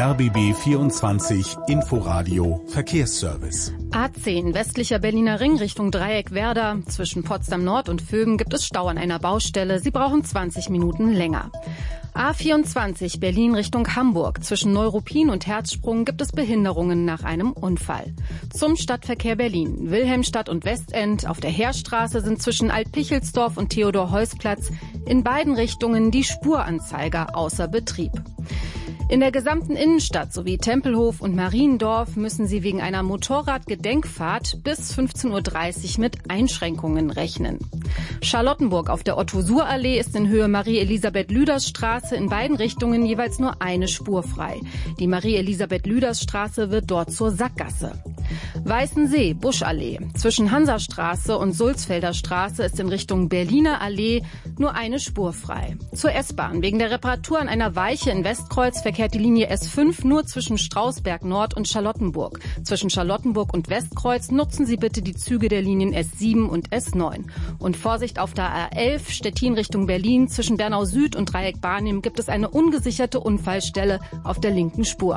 RBB 24 Inforadio Verkehrsservice. A10 westlicher Berliner Ring Richtung Dreieck-Werder. Zwischen Potsdam Nord und Vöben gibt es Stau an einer Baustelle. Sie brauchen 20 Minuten länger. A24 Berlin Richtung Hamburg. Zwischen Neuruppin und Herzsprung gibt es Behinderungen nach einem Unfall. Zum Stadtverkehr Berlin. Wilhelmstadt und Westend. Auf der Heerstraße sind zwischen Alt-Pichelsdorf und Theodor-Heuss-Platz in beiden Richtungen die Spuranzeiger außer Betrieb. In der gesamten Innenstadt sowie Tempelhof und Mariendorf müssen Sie wegen einer Motorradgedenkfahrt bis 15:30 Uhr mit Einschränkungen rechnen. Charlottenburg auf der Otto-Suhr-Allee ist in Höhe Marie-Elisabeth-Lüders-Straße in beiden Richtungen jeweils nur eine Spur frei. Die Marie-Elisabeth-Lüders-Straße wird dort zur Sackgasse. Weißensee, Buschallee. Zwischen Hansastraße und Sulzfelder Straße ist in Richtung Berliner Allee nur eine Spur frei. Zur S-Bahn. Wegen der Reparatur an einer Weiche in Westkreuz verkehrt die Linie S5 nur zwischen Strausberg Nord und Charlottenburg. Zwischen Charlottenburg und Westkreuz nutzen Sie bitte die Züge der Linien S7 und S9. Und Vorsicht auf der A11 Stettin Richtung Berlin. Zwischen Bernau Süd und Dreieck Barnim gibt es eine ungesicherte Unfallstelle auf der linken Spur.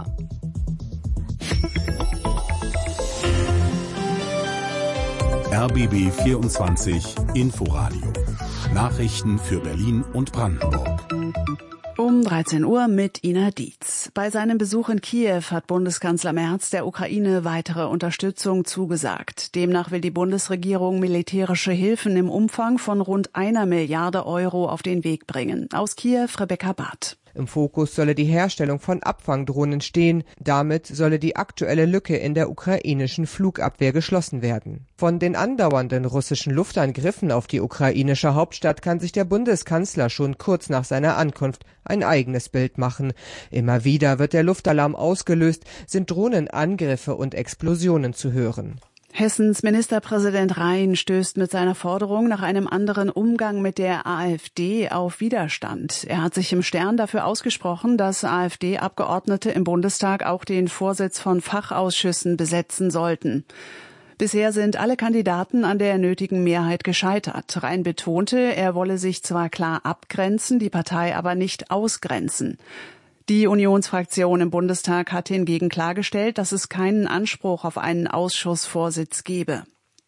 RBB 24 Inforadio. Nachrichten für Berlin und Brandenburg. Um 13 Uhr mit Ina Dietz. Bei seinem Besuch in Kiew hat Bundeskanzler Merz der Ukraine weitere Unterstützung zugesagt. Demnach will die Bundesregierung militärische Hilfen im Umfang von rund 1 Milliarde Euro auf den Weg bringen. Aus Kiew Rebecca Barth. Im Fokus solle die Herstellung von Abfangdrohnen stehen. Damit solle die aktuelle Lücke in der ukrainischen Flugabwehr geschlossen werden. Von den andauernden russischen Luftangriffen auf die ukrainische Hauptstadt kann sich der Bundeskanzler schon kurz nach seiner Ankunft ein eigenes Bild machen. Immer wieder wird der Luftalarm ausgelöst, sind Drohnenangriffe und Explosionen zu hören. Hessens Ministerpräsident Rhein stößt mit seiner Forderung nach einem anderen Umgang mit der AfD auf Widerstand. Er hat sich im Stern dafür ausgesprochen, dass AfD-Abgeordnete im Bundestag auch den Vorsitz von Fachausschüssen besetzen sollten. Bisher sind alle Kandidaten an der nötigen Mehrheit gescheitert. Rhein betonte, er wolle sich zwar klar abgrenzen, die Partei aber nicht ausgrenzen. Die Unionsfraktion im Bundestag hat hingegen klargestellt, dass es keinen Anspruch auf einen Ausschussvorsitz gebe.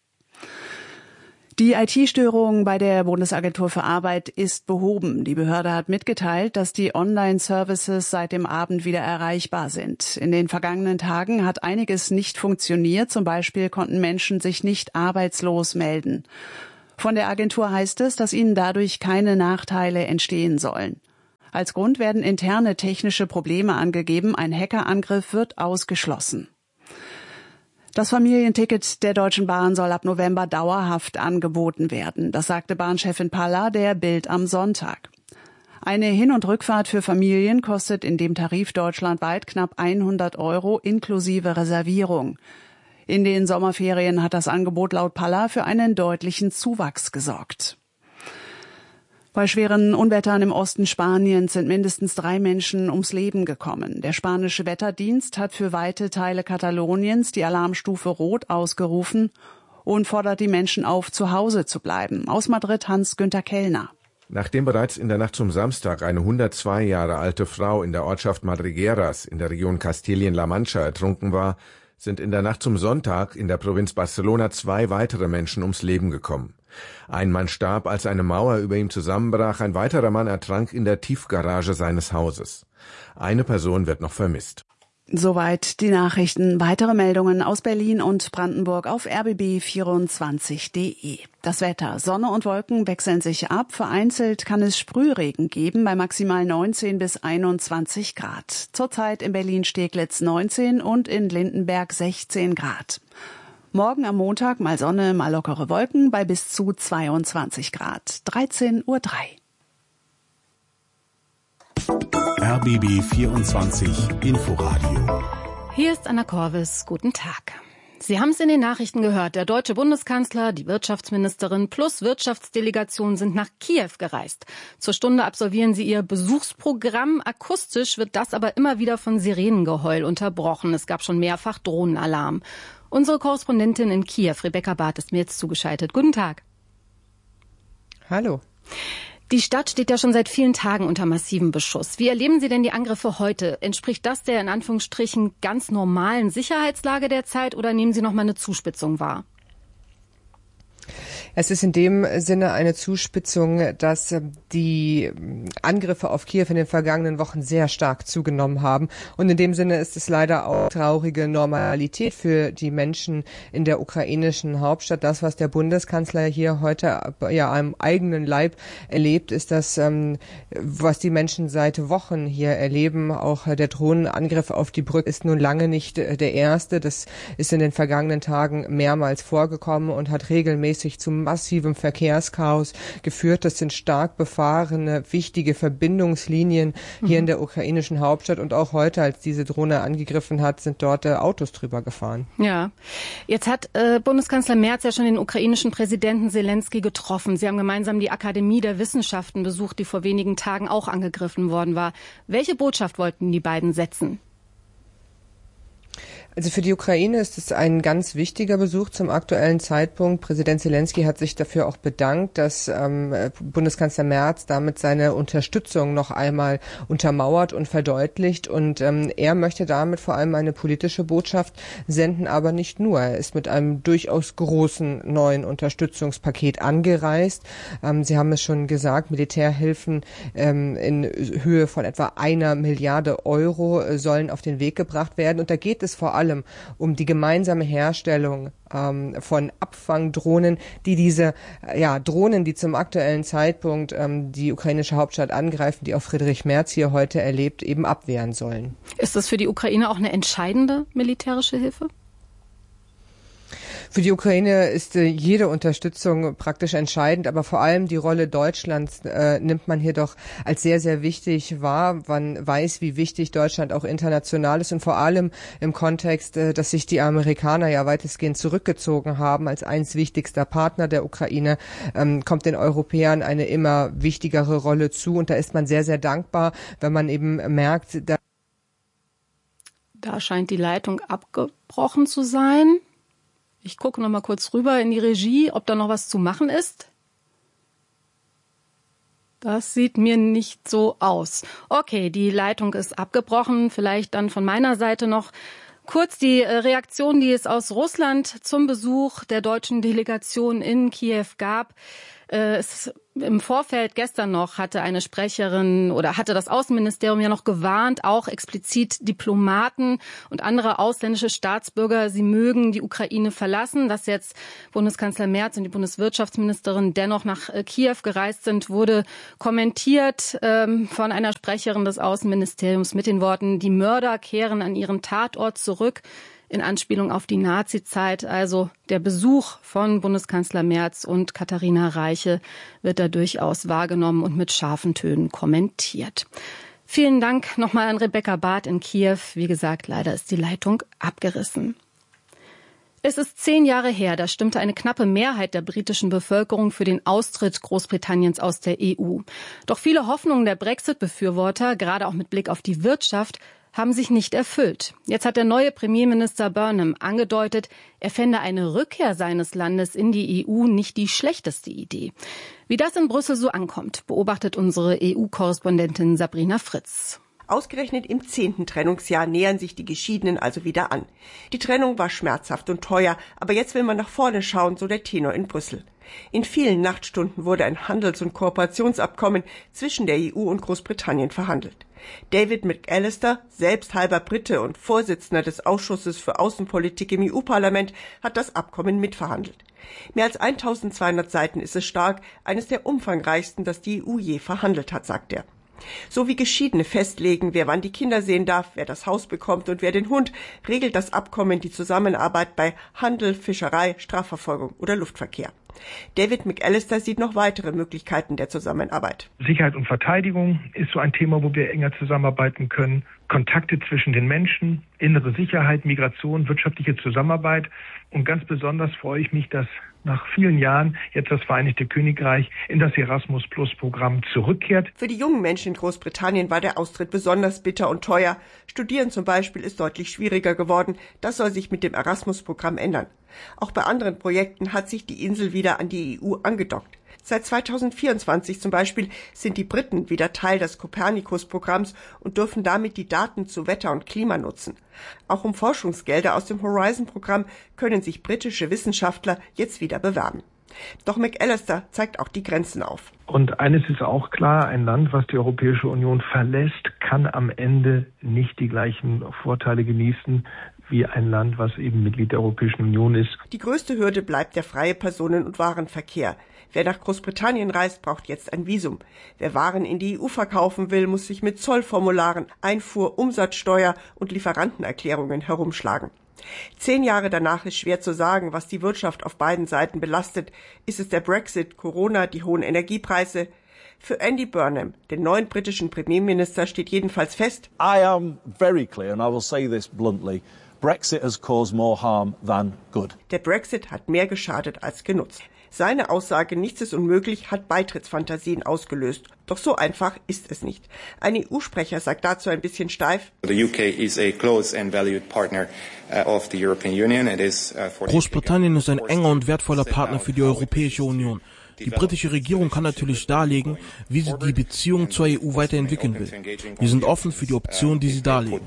Die IT-Störung bei der Bundesagentur für Arbeit ist behoben. Die Behörde hat mitgeteilt, dass die Online-Services seit dem Abend wieder erreichbar sind. In den vergangenen Tagen hat einiges nicht funktioniert. Zum Beispiel konnten Menschen sich nicht arbeitslos melden. Von der Agentur heißt es, dass ihnen dadurch keine Nachteile entstehen sollen. Als Grund werden interne technische Probleme angegeben. Ein Hackerangriff wird ausgeschlossen. Das Familienticket der Deutschen Bahn soll ab November dauerhaft angeboten werden. Das sagte Bahnchefin Palla der Bild am Sonntag. Eine Hin- und Rückfahrt für Familien kostet in dem Tarif deutschlandweit knapp 100 € inklusive Reservierung. In den Sommerferien hat das Angebot laut Palla für einen deutlichen Zuwachs gesorgt. Bei schweren Unwettern im Osten Spaniens sind mindestens 3 Menschen ums Leben gekommen. Der spanische Wetterdienst hat für weite Teile Kataloniens die Alarmstufe Rot ausgerufen und fordert die Menschen auf, zu Hause zu bleiben. Aus Madrid Hans-Günther Kellner. Nachdem bereits in der Nacht zum Samstag eine 102 Jahre alte Frau in der Ortschaft Madrigueras in der Region Kastilien-La Mancha ertrunken war, sind in der Nacht zum Sonntag in der Provinz Barcelona 2 weitere Menschen ums Leben gekommen. Ein Mann starb, als eine Mauer über ihm zusammenbrach, ein weiterer Mann ertrank in der Tiefgarage seines Hauses. Eine Person wird noch vermisst. Soweit die Nachrichten. Weitere Meldungen aus Berlin und Brandenburg auf rbb24.de. Das Wetter. Sonne und Wolken wechseln sich ab. Vereinzelt kann es Sprühregen geben bei maximal 19 bis 21 Grad. Zurzeit in Berlin-Steglitz 19 und in Lindenberg 16 Grad. Morgen am Montag mal Sonne, mal lockere Wolken bei bis zu 22 Grad. 13:03 Uhr. RBB 24 Inforadio. Hier ist Anna Korvis. Guten Tag. Sie haben es in den Nachrichten gehört. Der deutsche Bundeskanzler, die Wirtschaftsministerin plus Wirtschaftsdelegation sind nach Kiew gereist. Zur Stunde absolvieren sie ihr Besuchsprogramm. Akustisch wird das aber immer wieder von Sirenengeheul unterbrochen. Es gab schon mehrfach Drohnenalarm. Unsere Korrespondentin in Kiew, Rebecca Barth, ist mir jetzt zugeschaltet. Guten Tag. Hallo. Die Stadt steht ja schon seit vielen Tagen unter massivem Beschuss. Wie erleben Sie denn die Angriffe heute? Entspricht das der in Anführungsstrichen ganz normalen Sicherheitslage der Zeit oder nehmen Sie noch mal eine Zuspitzung wahr? Es ist in dem Sinne eine Zuspitzung, dass die Angriffe auf Kiew in den vergangenen Wochen sehr stark zugenommen haben. Und in dem Sinne ist es leider auch traurige Normalität für die Menschen in der ukrainischen Hauptstadt. Das, was der Bundeskanzler hier heute ja am eigenen Leib erlebt, ist das, was die Menschen seit Wochen hier erleben. Auch der Drohnenangriff auf die Brücke ist nun lange nicht der erste. Das ist in den vergangenen Tagen mehrmals vorgekommen und hat regelmäßig zu massivem Verkehrschaos geführt. Das sind stark befahrene, wichtige Verbindungslinien hier in der ukrainischen Hauptstadt. Und auch heute, als diese Drohne angegriffen hat, sind dort Autos drüber gefahren. Ja, jetzt hat Bundeskanzler Merz ja schon den ukrainischen Präsidenten Selenskyj getroffen. Sie haben gemeinsam die Akademie der Wissenschaften besucht, die vor wenigen Tagen auch angegriffen worden war. Welche Botschaft wollten die beiden setzen? Also für die Ukraine ist es ein ganz wichtiger Besuch zum aktuellen Zeitpunkt. Präsident Selenskyj hat sich dafür auch bedankt, dass Bundeskanzler Merz damit seine Unterstützung noch einmal untermauert und verdeutlicht. Und er möchte damit vor allem eine politische Botschaft senden, aber nicht nur. Er ist mit einem durchaus großen neuen Unterstützungspaket angereist. Sie haben es schon gesagt, Militärhilfen in Höhe von etwa 1 Milliarde Euro sollen auf den Weg gebracht werden. Und da geht es vor allem um die gemeinsame Herstellung von Abfangdrohnen, die diese Drohnen, die zum aktuellen Zeitpunkt die ukrainische Hauptstadt angreifen, die auch Friedrich Merz hier heute erlebt, eben abwehren sollen. Ist das für die Ukraine auch eine entscheidende militärische Hilfe? Für die Ukraine ist jede Unterstützung praktisch entscheidend, aber vor allem die Rolle Deutschlands nimmt man hier doch als sehr, sehr wichtig wahr. Man weiß, wie wichtig Deutschland auch international ist und vor allem im Kontext, dass sich die Amerikaner ja weitestgehend zurückgezogen haben als eins wichtigster Partner der Ukraine, kommt den Europäern eine immer wichtigere Rolle zu und da ist man sehr, sehr dankbar, wenn man eben merkt, da scheint die Leitung abgebrochen zu sein. Ich gucke noch mal kurz rüber in die Regie, ob da noch was zu machen ist. Das sieht mir nicht so aus. Okay, die Leitung ist abgebrochen. Vielleicht dann von meiner Seite noch kurz die Reaktion, die es aus Russland zum Besuch der deutschen Delegation in Kiew gab. Im Vorfeld gestern noch hatte eine Sprecherin oder hatte das Außenministerium ja noch gewarnt, auch explizit Diplomaten und andere ausländische Staatsbürger, sie mögen die Ukraine verlassen. Dass jetzt Bundeskanzler Merz und die Bundeswirtschaftsministerin dennoch nach Kiew gereist sind, wurde kommentiert von einer Sprecherin des Außenministeriums mit den Worten: Die Mörder kehren an ihren Tatort zurück. In Anspielung auf die Nazizeit, also der Besuch von Bundeskanzler Merz und Katharina Reiche wird da durchaus wahrgenommen und mit scharfen Tönen kommentiert. Vielen Dank nochmal an Rebecca Barth in Kiew. Wie gesagt, leider ist die Leitung abgerissen. Es ist 10 Jahre her, da stimmte eine knappe Mehrheit der britischen Bevölkerung für den Austritt Großbritanniens aus der EU. Doch viele Hoffnungen der Brexit-Befürworter, gerade auch mit Blick auf die Wirtschaft, haben sich nicht erfüllt. Jetzt hat der neue Premierminister Burnham angedeutet, er fände eine Rückkehr seines Landes in die EU nicht die schlechteste Idee. Wie das in Brüssel so ankommt, beobachtet unsere EU-Korrespondentin Sabrina Fritz. Ausgerechnet im 10. Trennungsjahr nähern sich die Geschiedenen also wieder an. Die Trennung war schmerzhaft und teuer, aber jetzt will man nach vorne schauen, so der Tenor in Brüssel. In vielen Nachtstunden wurde ein Handels- und Kooperationsabkommen zwischen der EU und Großbritannien verhandelt. David McAllister, selbst halber Brite und Vorsitzender des Ausschusses für Außenpolitik im EU-Parlament, hat das Abkommen mitverhandelt. Mehr als 1200 Seiten ist es stark, eines der umfangreichsten, das die EU je verhandelt hat, sagt er. So wie Geschiedene festlegen, wer wann die Kinder sehen darf, wer das Haus bekommt und wer den Hund, regelt das Abkommen die Zusammenarbeit bei Handel, Fischerei, Strafverfolgung oder Luftverkehr. David McAllister sieht noch weitere Möglichkeiten der Zusammenarbeit. Sicherheit und Verteidigung ist so ein Thema, wo wir enger zusammenarbeiten können. Kontakte zwischen den Menschen, innere Sicherheit, Migration, wirtschaftliche Zusammenarbeit. Und ganz besonders freue ich mich, dass nach vielen Jahren jetzt das Vereinigte Königreich in das Erasmus-Plus-Programm zurückkehrt. Für die jungen Menschen in Großbritannien war der Austritt besonders bitter und teuer. Studieren zum Beispiel ist deutlich schwieriger geworden. Das soll sich mit dem Erasmus-Programm ändern. Auch bei anderen Projekten hat sich die Insel wieder an die EU angedockt. Seit 2024 zum Beispiel sind die Briten wieder Teil des Copernicus-Programms und dürfen damit die Daten zu Wetter und Klima nutzen. Auch um Forschungsgelder aus dem Horizon-Programm können sich britische Wissenschaftler jetzt wieder bewerben. Doch McAllister zeigt auch die Grenzen auf. Und eines ist auch klar, ein Land, was die Europäische Union verlässt, kann am Ende nicht die gleichen Vorteile genießen wie ein Land, was eben Mitglied der Europäischen Union ist. Die größte Hürde bleibt der freie Personen- und Warenverkehr. Wer nach Großbritannien reist, braucht jetzt ein Visum. Wer Waren in die EU verkaufen will, muss sich mit Zollformularen, Einfuhr-, Umsatzsteuer- und Lieferantenerklärungen herumschlagen. 10 Jahre danach ist schwer zu sagen, was die Wirtschaft auf beiden Seiten belastet. Ist es der Brexit, Corona, die hohen Energiepreise? Für Andy Burnham, den neuen britischen Premierminister, steht jedenfalls fest: I am very clear, and I will say this bluntly. Brexit has caused more harm than good. Der Brexit hat mehr geschadet als genutzt. Seine Aussage, nichts ist unmöglich, hat Beitrittsfantasien ausgelöst. Doch so einfach ist es nicht. Ein EU-Sprecher sagt dazu ein bisschen steif: The UK is a close and valued partner of the European Union. It is Großbritannien ist ein enger und wertvoller Partner für die Europäische Union. Die britische Regierung kann natürlich darlegen, wie sie die Beziehung zur EU weiterentwickeln will. Wir sind offen für die Option, die sie darlegen.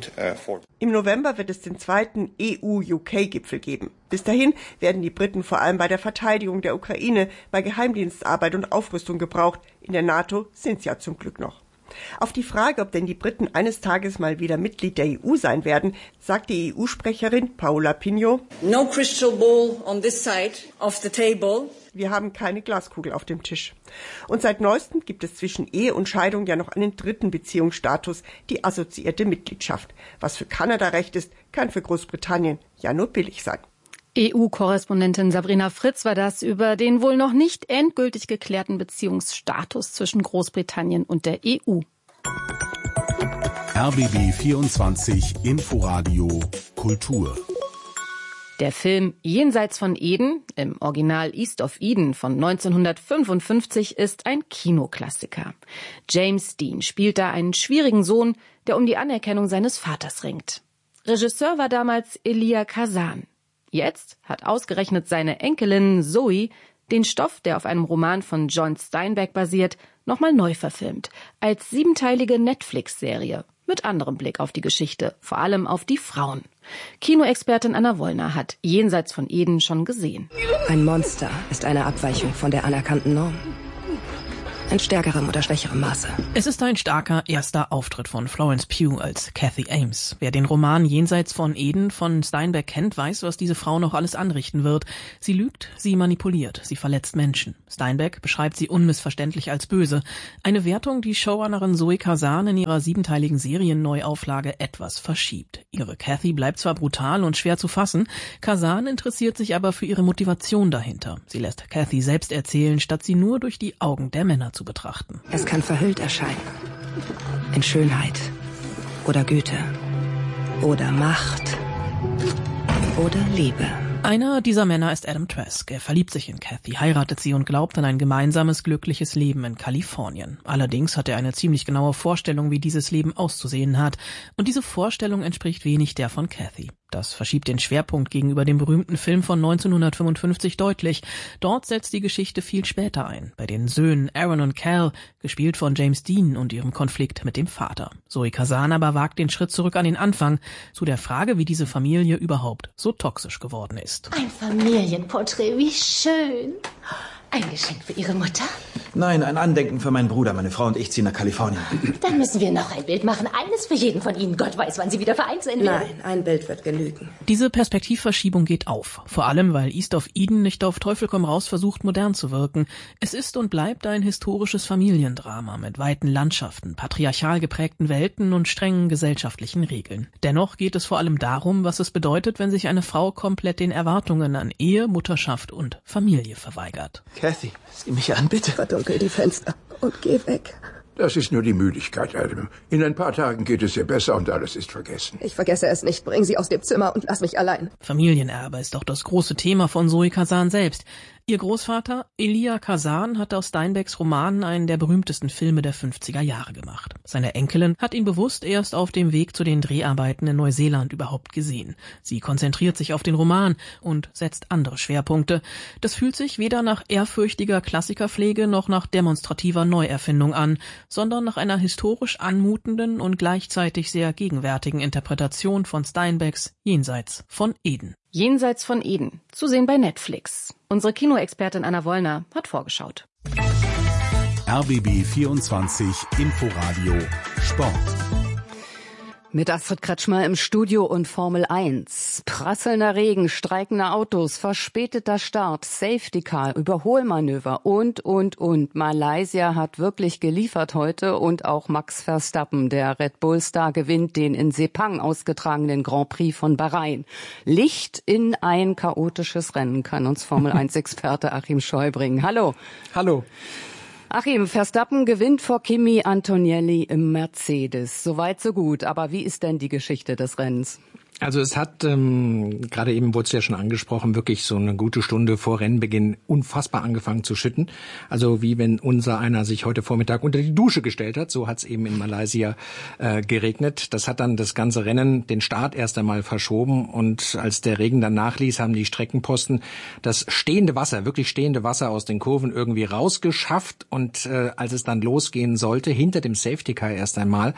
Im November wird es den zweiten EU-UK-Gipfel geben. Bis dahin werden die Briten vor allem bei der Verteidigung der Ukraine, bei Geheimdienstarbeit und Aufrüstung gebraucht. In der NATO sind sie ja zum Glück noch. Auf die Frage, ob denn die Briten eines Tages mal wieder Mitglied der EU sein werden, sagt die EU-Sprecherin Paola Pinho: No crystal ball on this side of the table. Wir haben keine Glaskugel auf dem Tisch. Und seit neuestem gibt es zwischen Ehe und Scheidung ja noch einen dritten Beziehungsstatus, die assoziierte Mitgliedschaft. Was für Kanada recht ist, kann für Großbritannien ja nur billig sein. EU-Korrespondentin Sabrina Fritz war das über den wohl noch nicht endgültig geklärten Beziehungsstatus zwischen Großbritannien und der EU. RBB 24 Inforadio Kultur. Der Film Jenseits von Eden, im Original East of Eden von 1955, ist ein Kinoklassiker. James Dean spielt da einen schwierigen Sohn, der um die Anerkennung seines Vaters ringt. Regisseur war damals Elia Kazan. Jetzt hat ausgerechnet seine Enkelin Zoe den Stoff, der auf einem Roman von John Steinbeck basiert, nochmal neu verfilmt, als 7-teilige Netflix-Serie. Mit anderem Blick auf die Geschichte, vor allem auf die Frauen. Kinoexpertin Anna Wollner hat Jenseits von Eden schon gesehen. Ein Monster ist eine Abweichung von der anerkannten Norm. In stärkerem oder schwächerem Maße. Es ist ein starker erster Auftritt von Florence Pugh als Kathy Ames. Wer den Roman Jenseits von Eden von Steinbeck kennt, weiß, was diese Frau noch alles anrichten wird. Sie lügt, sie manipuliert, sie verletzt Menschen. Steinbeck beschreibt sie unmissverständlich als böse. Eine Wertung, die Showrunnerin Zoe Kazan in ihrer 7-teiligen Serienneuauflage etwas verschiebt. Ihre Kathy bleibt zwar brutal und schwer zu fassen, Kazan interessiert sich aber für ihre Motivation dahinter. Sie lässt Kathy selbst erzählen, statt sie nur durch die Augen der Männer zu betrachten. Es kann verhüllt erscheinen. In Schönheit oder Güte oder Macht oder Liebe. Einer dieser Männer ist Adam Trask. Er verliebt sich in Kathy, heiratet sie und glaubt an ein gemeinsames, glückliches Leben in Kalifornien. Allerdings hat er eine ziemlich genaue Vorstellung, wie dieses Leben auszusehen hat. Und diese Vorstellung entspricht wenig der von Kathy. Das verschiebt den Schwerpunkt gegenüber dem berühmten Film von 1955 deutlich. Dort setzt die Geschichte viel später ein, bei den Söhnen Aaron und Cal, gespielt von James Dean und ihrem Konflikt mit dem Vater. Zoe Kazan aber wagt den Schritt zurück an den Anfang, zu der Frage, wie diese Familie überhaupt so toxisch geworden ist. Ein Familienporträt, wie schön. Ein Geschenk für Ihre Mutter? Nein, ein Andenken für meinen Bruder. Meine Frau und ich ziehen nach Kalifornien. Dann müssen wir noch ein Bild machen. Eines für jeden von Ihnen. Gott weiß, wann Sie wieder vereint sind. Nein, ein Bild wird genügen. Diese Perspektivverschiebung geht auf. Vor allem, weil East of Eden nicht auf Teufel komm raus versucht, modern zu wirken. Es ist und bleibt ein historisches Familiendrama mit weiten Landschaften, patriarchal geprägten Welten und strengen gesellschaftlichen Regeln. Dennoch geht es vor allem darum, was es bedeutet, wenn sich eine Frau komplett den Erwartungen an Ehe, Mutterschaft und Familie verweigert. Kathy, sieh mich an, bitte. Verdunkel die Fenster und geh weg. Das ist nur die Müdigkeit, Adam. In ein paar Tagen geht es ihr besser und alles ist vergessen. Ich vergesse es nicht. Bring sie aus dem Zimmer und lass mich allein. Familienerbe ist auch das große Thema von Zoe Kazan selbst. Ihr Großvater Elia Kazan hat aus Steinbecks Romanen einen der berühmtesten Filme der 50er Jahre gemacht. Seine Enkelin hat ihn bewusst erst auf dem Weg zu den Dreharbeiten in Neuseeland überhaupt gesehen. Sie konzentriert sich auf den Roman und setzt andere Schwerpunkte. Das fühlt sich weder nach ehrfürchtiger Klassikerpflege noch nach demonstrativer Neuerfindung an, sondern nach einer historisch anmutenden und gleichzeitig sehr gegenwärtigen Interpretation von Steinbecks Jenseits von Eden. Jenseits von Eden, zu sehen bei Netflix. Unsere Kinoexpertin Anna Wollner hat vorgeschaut. RBB 24 Inforadio Sport. Mit Astrid Kretschmer im Studio und Formel 1. Prasselnder Regen, streikende Autos, verspäteter Start, Safety Car, Überholmanöver und. Malaysia hat wirklich geliefert heute und auch Max Verstappen, der Red Bull-Star, gewinnt den in Sepang ausgetragenen Grand Prix von Bahrain. Licht in ein chaotisches Rennen kann uns Formel 1-Experte Achim Scheu bringen. Hallo. Hallo. Achim, Verstappen gewinnt vor Kimi Antonelli im Mercedes. Soweit, so gut. Aber wie ist denn die Geschichte des Rennens? Also es hat, gerade eben wurde es ja schon angesprochen, wirklich so eine gute Stunde vor Rennbeginn unfassbar angefangen zu schütten. Also wie wenn unser einer sich heute Vormittag unter die Dusche gestellt hat. So hat es eben in Malaysia geregnet. Das hat dann das ganze Rennen, den Start erst einmal verschoben. Und als der Regen dann nachließ, haben die Streckenposten das stehende Wasser, wirklich stehende Wasser aus den Kurven irgendwie rausgeschafft. Und als es dann losgehen sollte, hinter dem Safety Car erst einmal,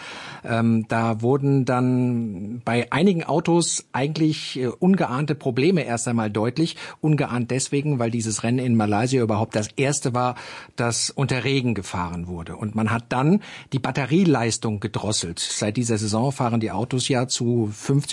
da wurden dann bei einigen Autos eigentlich ungeahnte Probleme erst einmal deutlich. Ungeahnt deswegen, weil dieses Rennen in Malaysia überhaupt das erste war, das unter Regen gefahren wurde. Und man hat dann die Batterieleistung gedrosselt. Seit dieser Saison fahren die Autos ja zu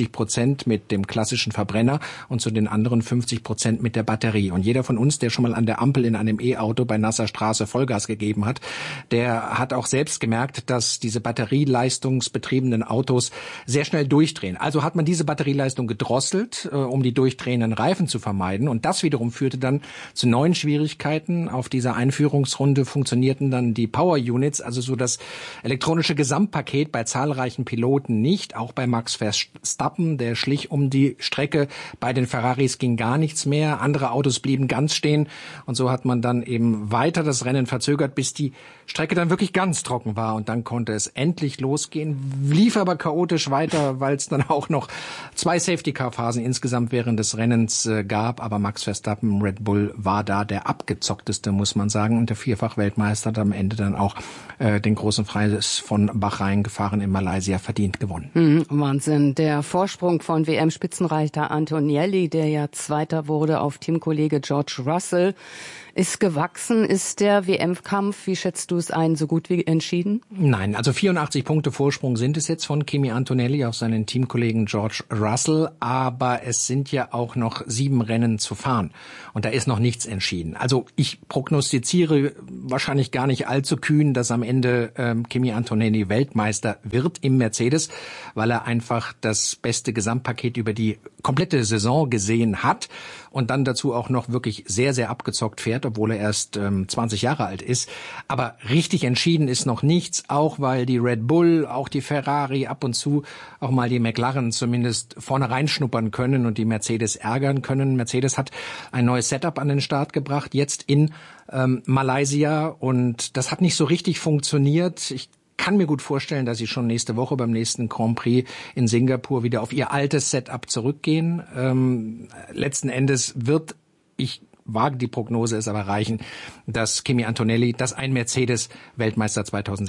50% mit dem klassischen Verbrenner und zu den anderen 50% mit der Batterie. Und jeder von uns, der schon mal an der Ampel in einem E-Auto bei nasser Straße Vollgas gegeben hat, der hat auch selbst gemerkt, dass diese batterieleistungsbetriebenen Autos sehr schnell durchdrehen. Also hat man diese Batterieleistung gedrosselt, um die durchdrehenden Reifen zu vermeiden. Und das wiederum führte dann zu neuen Schwierigkeiten. Auf dieser Einführungsrunde funktionierten dann die Power Units, also so das elektronische Gesamtpaket bei zahlreichen Piloten nicht. Auch bei Max Verstappen, der schlich um die Strecke. Bei den Ferraris ging gar nichts mehr. Andere Autos blieben ganz stehen. Und so hat man dann eben weiter das Rennen verzögert, bis die Strecke dann wirklich ganz trocken war. Und dann konnte es endlich losgehen. Lief aber chaotisch weiter, weil es dann auch noch 2 Safety-Car-Phasen insgesamt während des Rennens gab, aber Max Verstappen, Red Bull, war da der abgezockteste, muss man sagen. Und der Vierfach-Weltmeister hat am Ende dann auch den großen Preis von Bahrain gefahren in Malaysia verdient gewonnen. Wahnsinn. Der Vorsprung von WM-Spitzenreiter Antonelli, der ja Zweiter wurde auf Teamkollege George Russell, ist gewachsen. Ist der WM-Kampf, wie schätzt du es ein, so gut wie entschieden? Nein, also 84 Punkte Vorsprung sind es jetzt von Kimi Antonelli auf seinen Teamkollegen George Russell, aber es sind ja auch noch 7 Rennen zu fahren und da ist noch nichts entschieden. Also ich prognostiziere wahrscheinlich gar nicht allzu kühn, dass am Ende Kimi Antonelli Weltmeister wird im Mercedes, weil er einfach das beste Gesamtpaket über die komplette Saison gesehen hat und dann dazu auch noch wirklich sehr, sehr abgezockt fährt, obwohl er erst 20 Jahre alt ist. Aber richtig entschieden ist noch nichts, auch weil die Red Bull, auch die Ferrari, ab und zu auch mal die McLaren zumindest vorne reinschnuppern können und die Mercedes ärgern können. Mercedes hat ein neues Setup an den Start gebracht, jetzt in Malaysia, und das hat nicht so richtig funktioniert. Ich kann mir gut vorstellen, dass sie schon nächste Woche beim nächsten Grand Prix in Singapur wieder auf ihr altes Setup zurückgehen. Letzten Endes wird, ich wage die Prognose, es aber reichen, dass Kimi Antonelli, dass ein Mercedes Weltmeister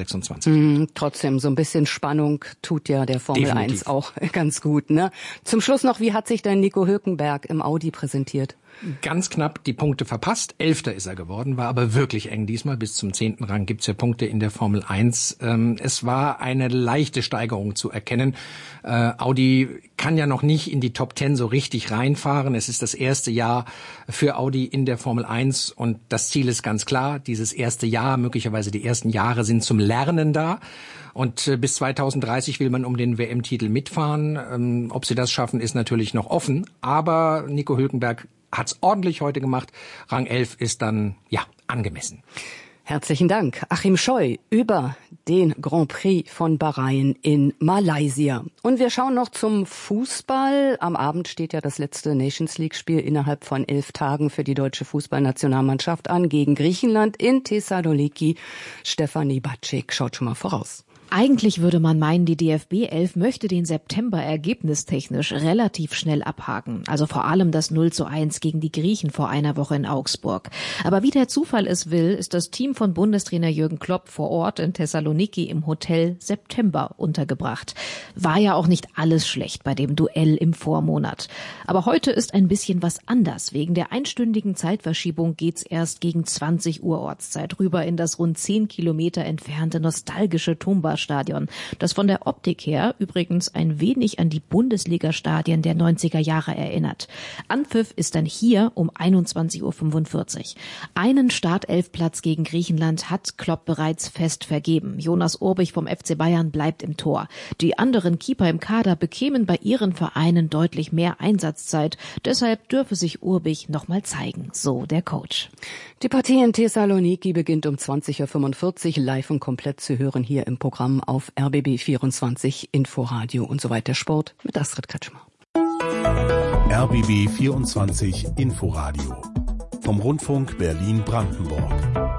2026. Trotzdem, so ein bisschen Spannung tut ja der Formel Definitiv. 1 auch ganz gut, ne? Zum Schluss noch, wie hat sich denn Nico Hülkenberg im Audi präsentiert? Ganz knapp die Punkte verpasst. 11. ist er geworden, war aber wirklich eng diesmal. Bis zum 10. Rang gibt's ja Punkte in der Formel 1. Es war eine leichte Steigerung zu erkennen. Audi kann ja noch nicht in die Top 10 so richtig reinfahren. Es ist das erste Jahr für Audi in der Formel 1 und das Ziel ist ganz klar, dieses erste Jahr, möglicherweise die ersten Jahre sind zum Lernen da. Und bis 2030 will man um den WM-Titel mitfahren. Ob sie das schaffen, ist natürlich noch offen. Aber Nico Hülkenberg hat's ordentlich heute gemacht. Rang 11 ist dann, ja, angemessen. Herzlichen Dank, Achim Scheu, über den Grand Prix von Bahrain in Malaysia. Und wir schauen noch zum Fußball. Am Abend steht ja das letzte Nations-League-Spiel innerhalb von 11 Tagen für die deutsche Fußballnationalmannschaft an gegen Griechenland in Thessaloniki. Stefanie Batschik schaut schon mal voraus. Eigentlich würde man meinen, die DFB 11 möchte den September ergebnistechnisch relativ schnell abhaken. Also vor allem das 0:1 gegen die Griechen vor einer Woche in Augsburg. Aber wie der Zufall es will, ist das Team von Bundestrainer Jürgen Klopp vor Ort in Thessaloniki im Hotel September untergebracht. War ja auch nicht alles schlecht bei dem Duell im Vormonat. Aber heute ist ein bisschen was anders. Wegen der einstündigen Zeitverschiebung geht's erst gegen 20 Uhr Ortszeit rüber in das rund 10 Kilometer entfernte nostalgische Tumba-Stadion, das von der Optik her übrigens ein wenig an die Bundesliga-Stadien der 90er Jahre erinnert. Anpfiff ist dann hier um 21:45 Uhr. Einen Startelfplatz gegen Griechenland hat Klopp bereits fest vergeben. Jonas Urbich vom FC Bayern bleibt im Tor. Die anderen Keeper im Kader bekämen bei ihren Vereinen deutlich mehr Einsatzzeit. Deshalb dürfe sich Urbich nochmal zeigen, so der Coach. Die Partie in Thessaloniki beginnt um 20:45 Uhr, live und komplett zu hören hier im Programm auf RBB 24 Inforadio und so weiter. Sport mit Astrid Kretschmer. RBB 24 Inforadio vom Rundfunk Berlin-Brandenburg.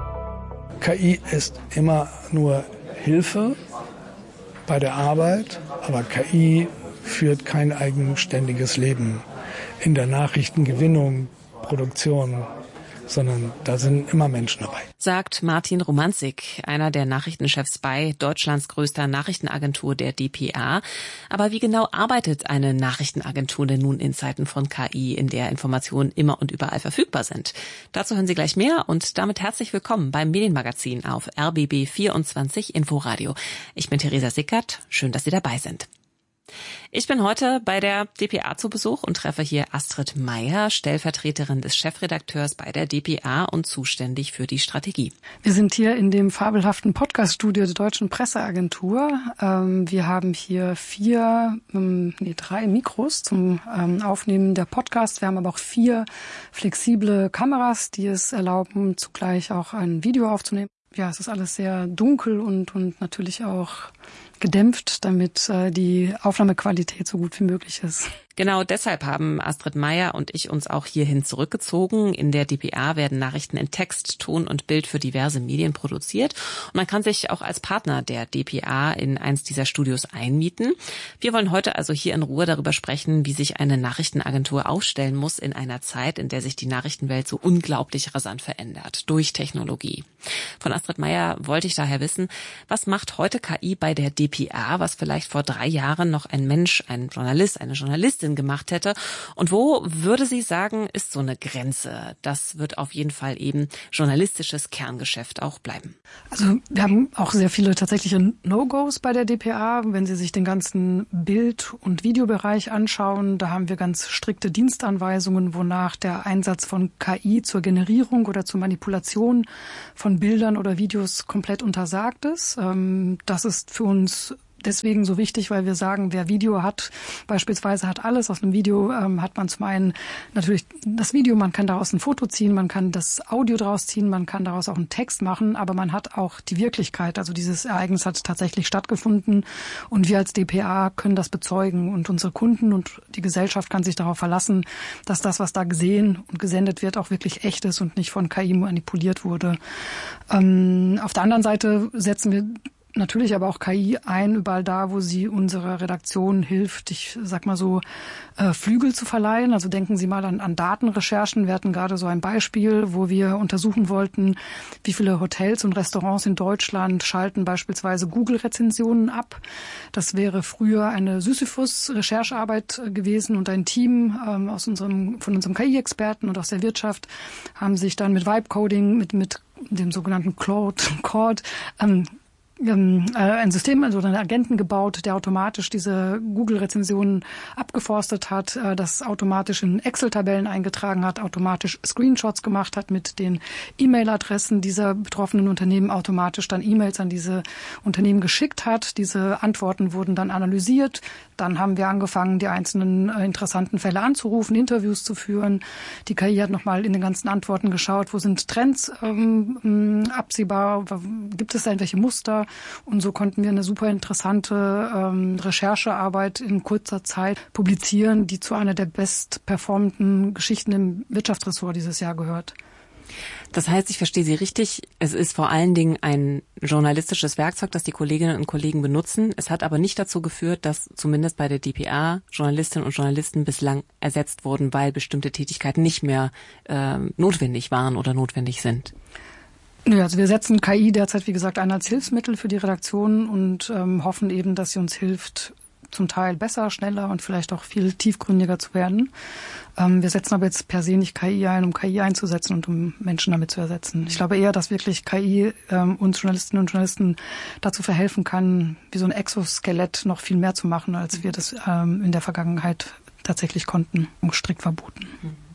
KI ist immer nur Hilfe bei der Arbeit, aber KI führt kein eigenständiges Leben in der Nachrichtengewinnung, Produktion, sondern da sind immer Menschen dabei. Sagt Martin Romanzig, einer der Nachrichtenchefs bei Deutschlands größter Nachrichtenagentur, der dpa. Aber wie genau arbeitet eine Nachrichtenagentur denn nun in Zeiten von KI, in der Informationen immer und überall verfügbar sind? Dazu hören Sie gleich mehr und damit herzlich willkommen beim Medienmagazin auf RBB 24 Inforadio. Ich bin Theresa Sickert, schön, dass Sie dabei sind. Ich bin heute bei der dpa zu Besuch und treffe hier Astrid Meier, Stellvertreterin des Chefredakteurs bei der dpa und zuständig für die Strategie. Wir sind hier in dem fabelhaften Podcast-Studio der Deutschen Presseagentur. Wir haben hier 3 Mikros zum Aufnehmen der Podcasts. Wir haben aber auch 4 flexible Kameras, die es erlauben, zugleich auch ein Video aufzunehmen. Ja, es ist alles sehr dunkel und natürlich auch gedämpft, damit die Aufnahmequalität so gut wie möglich ist. Genau deshalb haben Astrid Meier und ich uns auch hierhin zurückgezogen. In der dpa werden Nachrichten in Text, Ton und Bild für diverse Medien produziert. Und man kann sich auch als Partner der dpa in eins dieser Studios einmieten. Wir wollen heute also hier in Ruhe darüber sprechen, wie sich eine Nachrichtenagentur aufstellen muss in einer Zeit, in der sich die Nachrichtenwelt so unglaublich rasant verändert durch Technologie. Von Astrid Meier wollte ich daher wissen, was macht heute KI bei der dpa, was vielleicht vor 3 Jahren noch ein Mensch, ein Journalist, eine Journalistin gemacht hätte. Und wo würde sie sagen, ist so eine Grenze? Das wird auf jeden Fall eben journalistisches Kerngeschäft auch bleiben. Also wir haben auch sehr viele tatsächliche No-Gos bei der dpa. Wenn Sie sich den ganzen Bild- und Videobereich anschauen, da haben wir ganz strikte Dienstanweisungen, wonach der Einsatz von KI zur Generierung oder zur Manipulation von Bildern oder Videos komplett untersagt ist. Das ist für uns deswegen so wichtig, weil wir sagen, wer Video hat, beispielsweise hat alles. Aus einem Video hat man zum einen natürlich das Video, man kann daraus ein Foto ziehen, man kann das Audio draus ziehen, man kann daraus auch einen Text machen, aber man hat auch die Wirklichkeit. Also dieses Ereignis hat tatsächlich stattgefunden und wir als dpa können das bezeugen und unsere Kunden und die Gesellschaft kann sich darauf verlassen, dass das, was da gesehen und gesendet wird, auch wirklich echt ist und nicht von KI manipuliert wurde. Auf der anderen Seite setzen wir natürlich aber auch KI ein, überall da, wo sie unserer Redaktion hilft, ich sag mal so, Flügel zu verleihen. Also denken Sie mal an Datenrecherchen. Wir hatten gerade so ein Beispiel, wo wir untersuchen wollten, wie viele Hotels und Restaurants in Deutschland schalten beispielsweise Google-Rezensionen ab. Das wäre früher eine Sisyphus-Recherchearbeit gewesen und ein Team von unserem KI-Experten und aus der Wirtschaft haben sich dann mit Vibe-Coding, mit dem sogenannten Claude ein System, also einen Agenten gebaut, der automatisch diese Google-Rezensionen abgeforstet hat, das automatisch in Excel-Tabellen eingetragen hat, automatisch Screenshots gemacht hat mit den E-Mail-Adressen dieser betroffenen Unternehmen, automatisch dann E-Mails an diese Unternehmen geschickt hat. Diese Antworten wurden dann analysiert. Dann haben wir angefangen, die einzelnen interessanten Fälle anzurufen, Interviews zu führen. Die KI hat nochmal in den ganzen Antworten geschaut, wo sind Trends absehbar, gibt es da irgendwelche Muster? Und so konnten wir eine super interessante Recherchearbeit in kurzer Zeit publizieren, die zu einer der bestperformten Geschichten im Wirtschaftsressort dieses Jahr gehört. Das heißt, ich verstehe Sie richtig, es ist vor allen Dingen ein journalistisches Werkzeug, das die Kolleginnen und Kollegen benutzen. Es hat aber nicht dazu geführt, dass zumindest bei der dpa Journalistinnen und Journalisten bislang ersetzt wurden, weil bestimmte Tätigkeiten nicht mehr notwendig waren oder notwendig sind. Ja, also wir setzen KI derzeit, wie gesagt, ein als Hilfsmittel für die Redaktion und hoffen eben, dass sie uns hilft, zum Teil besser, schneller und vielleicht auch viel tiefgründiger zu werden. Wir setzen aber jetzt per se nicht KI ein, um KI einzusetzen und um Menschen damit zu ersetzen. Ich glaube eher, dass wirklich KI uns Journalistinnen und Journalisten dazu verhelfen kann, wie so ein Exoskelett noch viel mehr zu machen, als wir das in der Vergangenheit tatsächlich konnten und strikt verboten.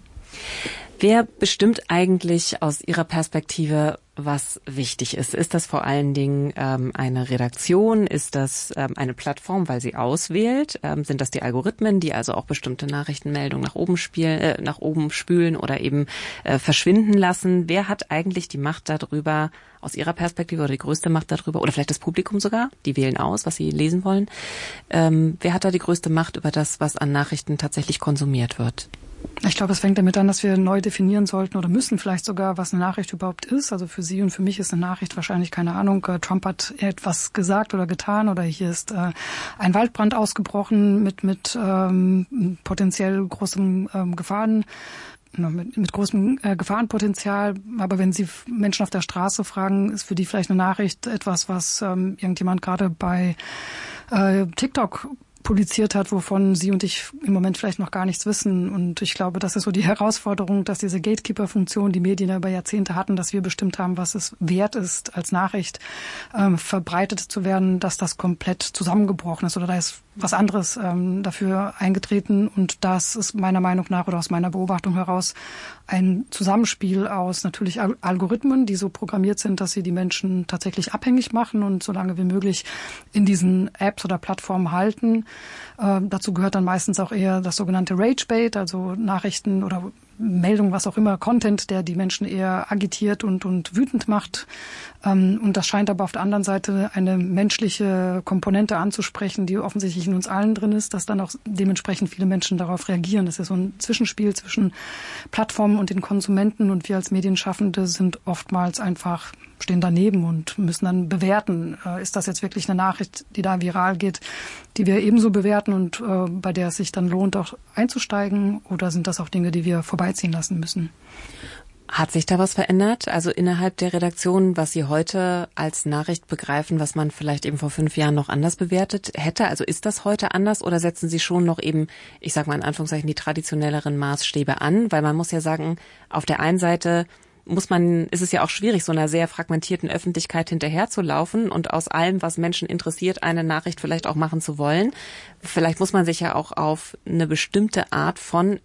Wer bestimmt eigentlich aus Ihrer Perspektive, was wichtig ist? Ist das vor allen Dingen eine Redaktion? Ist das eine Plattform, weil sie auswählt? Sind das die Algorithmen, die also auch bestimmte Nachrichtenmeldungen nach oben spülen oder eben verschwinden lassen? Wer hat eigentlich die Macht darüber, aus Ihrer Perspektive, oder die größte Macht darüber, oder vielleicht das Publikum sogar? Die wählen aus, was sie lesen wollen. Wer hat da die größte Macht über das, was an Nachrichten tatsächlich konsumiert wird? Ich glaube, es fängt damit an, dass wir neu definieren sollten oder müssen vielleicht sogar, was eine Nachricht überhaupt ist. Also für Sie und für mich ist eine Nachricht wahrscheinlich, keine Ahnung, Trump hat etwas gesagt oder getan oder hier ist ein Waldbrand ausgebrochen mit potenziell großem mit großem Gefahrenpotenzial. Aber wenn Sie Menschen auf der Straße fragen, ist für die vielleicht eine Nachricht etwas, was irgendjemand gerade bei TikTok publiziert hat, wovon Sie und ich im Moment vielleicht noch gar nichts wissen. Und ich glaube, das ist so die Herausforderung, dass diese Gatekeeper-Funktion, die Medien über Jahrzehnte hatten, dass wir bestimmt haben, was es wert ist, als Nachricht verbreitet zu werden, dass das komplett zusammengebrochen ist oder da ist was anderes dafür eingetreten. Und das ist meiner Meinung nach oder aus meiner Beobachtung heraus ein Zusammenspiel aus natürlich Algorithmen, die so programmiert sind, dass sie die Menschen tatsächlich abhängig machen und so lange wie möglich in diesen Apps oder Plattformen halten. Dazu gehört dann meistens auch eher das sogenannte Ragebait, also Nachrichten oder Meldung, was auch immer, Content, der die Menschen eher agitiert und wütend macht. Und das scheint aber auf der anderen Seite eine menschliche Komponente anzusprechen, die offensichtlich in uns allen drin ist, dass dann auch dementsprechend viele Menschen darauf reagieren. Das ist so ein Zwischenspiel zwischen Plattformen und den Konsumenten und wir als Medienschaffende sind oftmals einfach stehen daneben und müssen dann bewerten, ist das jetzt wirklich eine Nachricht, die da viral geht, die wir ebenso bewerten und bei der es sich dann lohnt, auch einzusteigen, oder sind das auch Dinge, die wir vorbeiziehen lassen müssen? Hat sich da was verändert? Also innerhalb der Redaktion, was Sie heute als Nachricht begreifen, was man vielleicht eben vor 5 Jahren noch anders bewertet hätte? Also ist das heute anders oder setzen Sie schon noch eben, ich sage mal in Anführungszeichen, die traditionelleren Maßstäbe an? Weil man muss ja sagen, auf der einen Seite ist es ja auch schwierig, so einer sehr fragmentierten Öffentlichkeit hinterherzulaufen und aus allem, was Menschen interessiert, eine Nachricht vielleicht auch machen zu wollen. Vielleicht muss man sich ja auch auf eine bestimmte Art von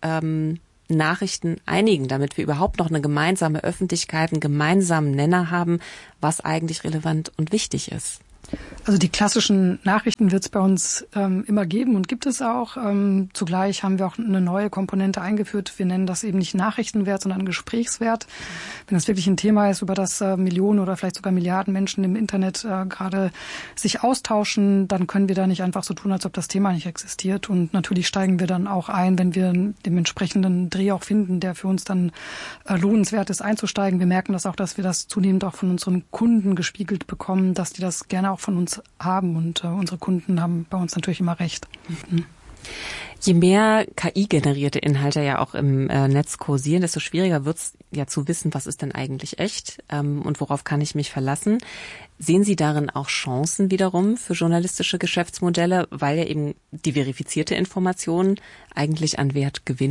Nachrichten einigen, damit wir überhaupt noch eine gemeinsame Öffentlichkeit, einen gemeinsamen Nenner haben, was eigentlich relevant und wichtig ist. Also die klassischen Nachrichten wird es bei uns immer geben und gibt es auch. Zugleich haben wir auch eine neue Komponente eingeführt. Wir nennen das eben nicht Nachrichtenwert, sondern Gesprächswert. Wenn das wirklich ein Thema ist, über das Millionen oder vielleicht sogar Milliarden Menschen im Internet gerade sich austauschen, dann können wir da nicht einfach so tun, als ob das Thema nicht existiert. Und natürlich steigen wir dann auch ein, wenn wir den entsprechenden Dreh auch finden, der für uns dann lohnenswert ist, einzusteigen. Wir merken das auch, dass wir das zunehmend auch von unseren Kunden gespiegelt bekommen, dass die das gerne auch von uns haben und unsere Kunden haben bei uns natürlich immer recht. Mhm. Je mehr KI-generierte Inhalte ja auch im Netz kursieren, desto schwieriger wird es ja zu wissen, was ist denn eigentlich echt und worauf kann ich mich verlassen. Sehen Sie darin auch Chancen wiederum für journalistische Geschäftsmodelle, weil ja eben die verifizierte Information eigentlich an Wert gewinnt?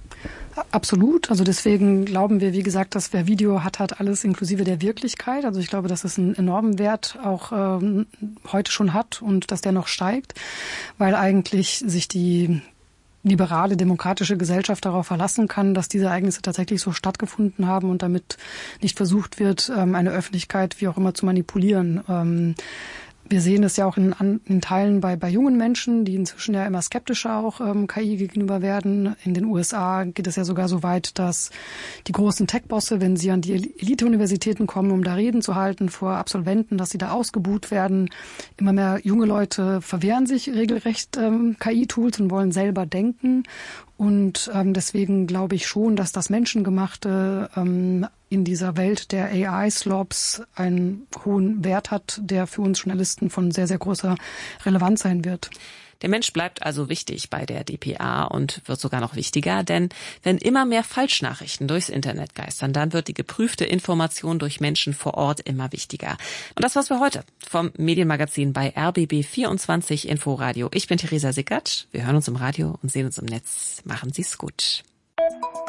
Absolut. Also deswegen glauben wir, wie gesagt, dass wer Video hat alles inklusive der Wirklichkeit. Also ich glaube, dass es einen enormen Wert auch heute schon hat und dass der noch steigt, weil eigentlich sich die liberale, demokratische Gesellschaft darauf verlassen kann, dass diese Ereignisse tatsächlich so stattgefunden haben und damit nicht versucht wird, eine Öffentlichkeit wie auch immer zu manipulieren. Wir sehen es ja auch in Teilen bei jungen Menschen, die inzwischen ja immer skeptischer auch KI gegenüber werden. In den USA geht es ja sogar so weit, dass die großen Tech-Bosse, wenn sie an die Elite-Universitäten kommen, um da Reden zu halten vor Absolventen, dass sie da ausgebuht werden. Immer mehr junge Leute verwehren sich regelrecht KI-Tools und wollen selber denken. Und deswegen glaube ich schon, dass das Menschengemachte in dieser Welt der AI-Slobs einen hohen Wert hat, der für uns Journalisten von sehr, sehr großer Relevanz sein wird. Der Mensch bleibt also wichtig bei der dpa und wird sogar noch wichtiger, denn wenn immer mehr Falschnachrichten durchs Internet geistern, dann wird die geprüfte Information durch Menschen vor Ort immer wichtiger. Und das war's für heute vom Medienmagazin bei RBB24 Inforadio. Ich bin Theresa Sickert. Wir hören uns im Radio und sehen uns im Netz. Machen Sie's gut.